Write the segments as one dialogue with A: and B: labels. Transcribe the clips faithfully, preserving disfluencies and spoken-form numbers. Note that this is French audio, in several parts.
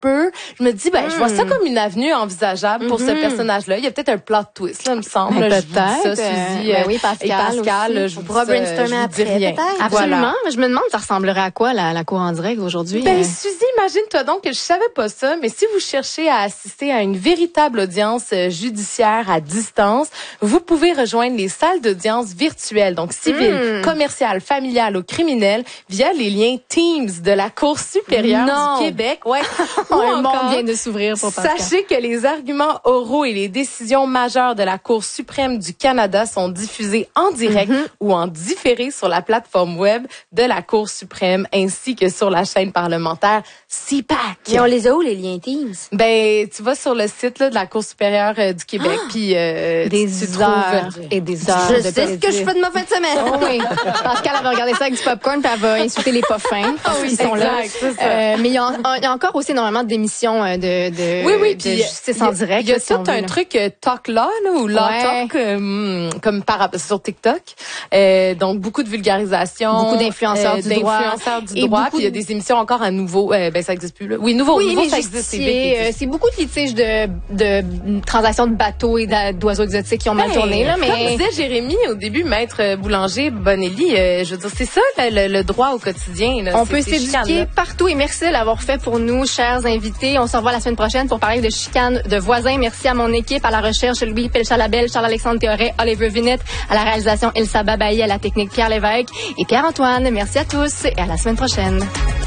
A: peu, je me dis, ben,
B: mm.
A: je vois ça comme une avenue envisageable pour
B: mm-hmm.
A: ce personnage-là. Il y a peut-être un plot twist, là, il me semble.
B: Ben,
A: là, je vous dis ça, Suzy.
B: Euh, ben oui, Pascal.
A: Et Pascal,
B: aussi.
A: je
B: On
A: vous
B: pourra
A: dis ça,
B: brainstormer
A: je vous
B: après,
A: dis rien.
B: peut-être. Absolument. Voilà. Mais je me demande, ça ressemblerait à quoi, la, la cour en direct aujourd'hui?
A: Ben,
B: euh...
A: Suzy, imagine-toi donc que je savais pas ça, mais si vous cherchez à assister à une véritable audience judiciaire à distance, vous pouvez rejoindre les salles d'audience virtuelles, donc civiles, mm. commerciales, familiales ou criminelles, via les liens Teams de la Cour supérieure
B: non.
A: du Québec. Ouais.
B: Ou un encore, monde vient de s'ouvrir pour Pascal.
A: Sachez que les arguments oraux et les décisions majeures de la Cour suprême du Canada sont diffusés en direct mm-hmm. ou en différé sur la plateforme web de la Cour suprême ainsi que sur la chaîne parlementaire C PAC.
B: Et on les a où, les liens Teams?
A: Ben, tu vas sur le site là, de la Cour supérieure euh, du Québec, ah, puis euh,
B: des
A: tu, tu
B: heures
A: trouves
B: et des heures
C: je
B: de
C: sais ce que je fais de ma fin de semaine.
B: Oh oui. Pascal avait regardé ça avec du popcorn, puis elle va insulter les pas fins parce oh oui, qu'ils sont là. Euh, mais il y, a, il y a encore aussi énormément d'émissions de, de,
A: oui, oui,
B: de
A: puis
B: justice en direct.
A: Il y a
B: si
A: tout un
B: veut,
A: truc euh, talk law là, ou law
B: ouais.
A: talk euh, comme par sur TikTok. Euh, donc beaucoup de vulgarisation,
B: beaucoup d'influenceurs
A: euh,
B: du droit,
A: d'influenceurs du droit. Puis il y a des émissions encore à nouveau. Euh, ben ça existe plus là. Oui, nouveau,
B: oui,
A: nouveau ça existe.
B: Euh, c'est beaucoup de litiges de, de transactions de bateaux et d'oiseaux exotiques qui ont mal
A: ben,
B: tourné là. Mais
A: comme disait Jérémy au début, maître Boulanger Bonelli, euh, je veux dire c'est ça le, le, le droit au quotidien. Là,
B: on peut s'éduquer partout et merci de l'avoir fait pour nous, chers invités. On se revoit la semaine prochaine pour parler de chicane de voisins. Merci à mon équipe, à la recherche Louis Pelchalabel, Charles-Alexandre Théoret, Oliver Vinette, à la réalisation Elsa Babaï, à la technique Pierre Lévesque et Pierre-Antoine. Merci à tous et à la semaine prochaine.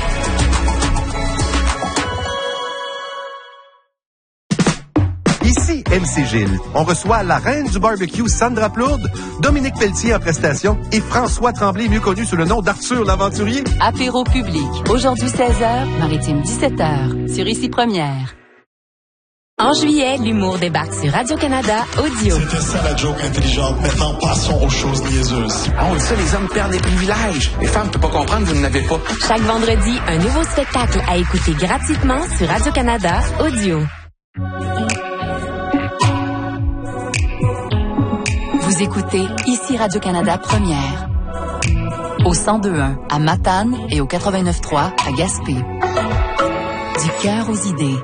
D: Ici M C Gilles. On reçoit la reine du barbecue, Sandra Plourde, Dominique Pelletier en prestation et François Tremblay, mieux connu sous le nom d'Arthur l'Aventurier.
E: Apéro public, aujourd'hui seize heures, Maritime dix-sept heures, sur Ici Première. En juillet, l'humour débarque sur Radio-Canada Audio.
F: C'était ça la joke intelligente, mettant passion aux choses niaiseuses.
G: Ah, on dit ça, les hommes perdent des privilèges. Les femmes, tu peux pas comprendre, vous n'avez pas.
E: Chaque vendredi, un nouveau spectacle à écouter gratuitement sur Radio-Canada Audio. Vous écoutez Ici Radio-Canada Première. Au cent deux point un à Matane et au quatre-vingt-neuf point trois à Gaspé. Du cœur aux idées.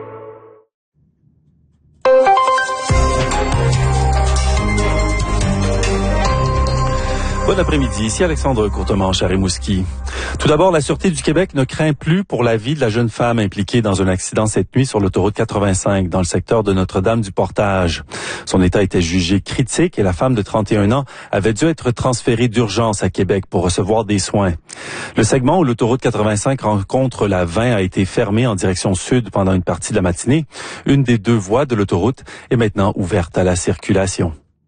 H: Bon après-midi, ici Alexandre Courtemanche à Rimouski. Tout d'abord, la Sûreté du Québec ne craint plus pour la vie de la jeune femme impliquée dans un accident cette nuit sur l'autoroute quatre-vingt-cinq dans le secteur de Notre-Dame-du-Portage. Son état était jugé critique et la femme de trente et un ans avait dû être transférée d'urgence à Québec pour recevoir des soins. Le segment où l'autoroute quatre-vingt-cinq rencontre la vingt a été fermé en direction sud pendant une partie de la matinée. Une des deux voies de l'autoroute est maintenant ouverte à la circulation.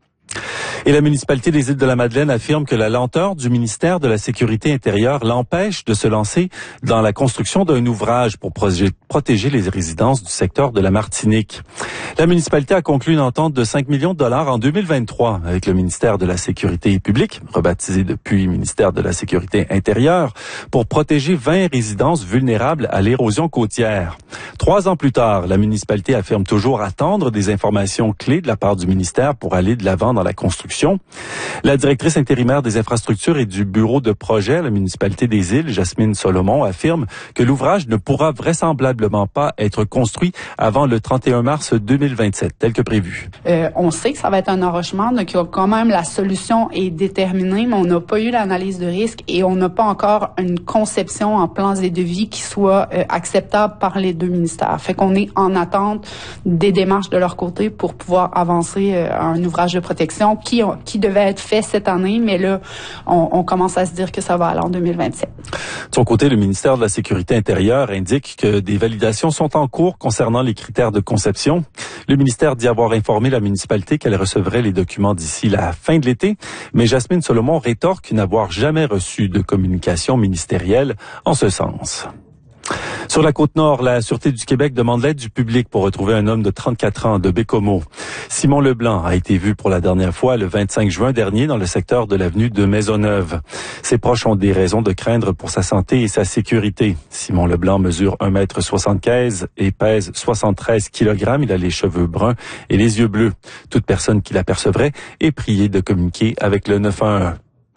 H: Et la municipalité des Îles-de-la-Madeleine affirme que la lenteur du ministère de la Sécurité intérieure l'empêche de se lancer dans la construction d'un ouvrage pour protéger les résidences du secteur de la Martinique. La municipalité a conclu une entente de cinq millions de dollars en deux mille vingt-trois avec le ministère de la Sécurité publique, rebaptisé depuis ministère de la Sécurité intérieure, pour protéger vingt résidences vulnérables à l'érosion côtière. Trois ans plus tard, la municipalité affirme toujours attendre des informations clés de la part du ministère pour aller de l'avant dans la construction. La directrice intérimaire des infrastructures et du bureau de projet à la municipalité des Îles, Jasmine Solomon, affirme que l'ouvrage ne pourra vraisemblablement pas être construit avant le trente et un mars deux mille vingt-sept, tel que prévu.
I: Euh, on sait que ça va être un enrochement, donc quand même la solution est déterminée, mais on n'a pas eu l'analyse de risque et on n'a pas encore une conception en plans et devis qui soit euh, acceptable par les deux ministères. Fait qu'on est en attente des démarches de leur côté pour pouvoir avancer euh, à un ouvrage de protection qui, qui devait être fait cette année, mais là, on, on commence à se dire que ça va aller en deux mille vingt-sept.
H: De son côté, le ministère de la Sécurité intérieure indique que des validations sont en cours concernant les critères de conception. Le ministère dit avoir informé la municipalité qu'elle recevrait les documents d'ici la fin de l'été, mais Jasmine Solomon rétorque n'avoir jamais reçu de communication ministérielle en ce sens. Sur la Côte-Nord, la Sûreté du Québec demande l'aide du public pour retrouver un homme de trente-quatre ans de Bécomo. Simon Leblanc a été vu pour la dernière fois le vingt-cinq juin dernier dans le secteur de l'avenue de Maisonneuve. Ses proches ont des raisons de craindre pour sa santé et sa sécurité. Simon Leblanc mesure un mètre soixante-quinze et pèse soixante-treize kilogrammes. Il a les cheveux bruns et les yeux bleus. Toute personne qui l'apercevrait est priée de communiquer avec le neuf un un.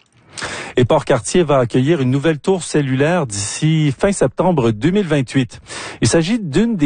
H: Et Port-Cartier va accueillir une nouvelle tour cellulaire d'ici fin septembre deux mille vingt-huit. Il s'agit d'une des